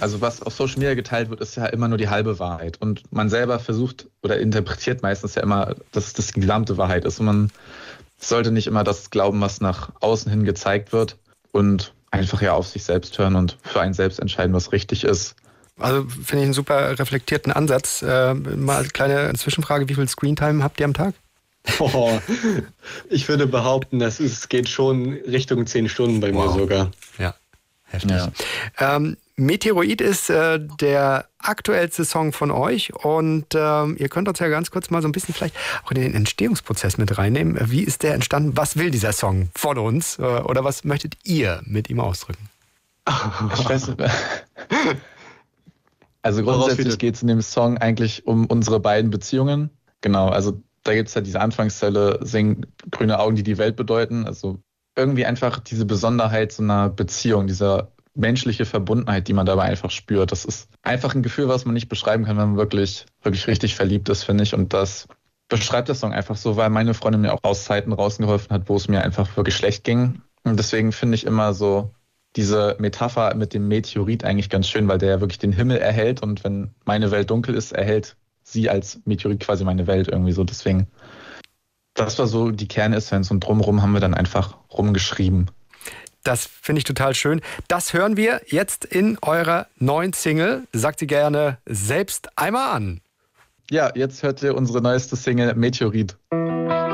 Also was auf Social Media geteilt wird, ist ja immer nur die halbe Wahrheit. Und man selber versucht oder interpretiert meistens ja immer, dass das die gesamte Wahrheit ist. Und man sollte nicht immer das glauben, was nach außen hin gezeigt wird. Und einfach ja auf sich selbst hören und für einen selbst entscheiden, was richtig ist. Also finde ich einen super reflektierten Ansatz. Mal als kleine Zwischenfrage, wie viel Screentime habt ihr am Tag? Oh, ich würde behaupten, es geht schon Richtung 10 Stunden bei mir sogar. Ja, heftig. Ja. Meteoroid ist der aktuellste Song von euch und ihr könnt uns ja ganz kurz mal so ein bisschen vielleicht auch in den Entstehungsprozess mit reinnehmen. Wie ist der entstanden? Was will dieser Song von uns? Oder was möchtet ihr mit ihm ausdrücken? Ich weiß nicht. Also grundsätzlich geht es in dem Song eigentlich um unsere beiden Beziehungen. Genau, also da gibt es ja diese Anfangszeile, sing grüne Augen, die die Welt bedeuten. Also irgendwie einfach diese Besonderheit so einer Beziehung, dieser menschliche Verbundenheit, die man dabei einfach spürt. Das ist einfach ein Gefühl, was man nicht beschreiben kann, wenn man wirklich, wirklich richtig verliebt ist, finde ich. Und das beschreibt der Song einfach so, weil meine Freundin mir auch aus Zeiten rausgeholfen hat, wo es mir einfach wirklich schlecht ging. Und deswegen finde ich immer so diese Metapher mit dem Meteorit eigentlich ganz schön, weil der ja wirklich den Himmel erhält. Und wenn meine Welt dunkel ist, erhält sie als Meteorit quasi meine Welt irgendwie so. Deswegen, das war so die Kernessenz und drumherum haben wir dann einfach rumgeschrieben. Das finde ich total schön. Das hören wir jetzt in eurer neuen Single. Sagt sie gerne selbst einmal an. Ja, jetzt hört ihr unsere neueste Single Meteorit.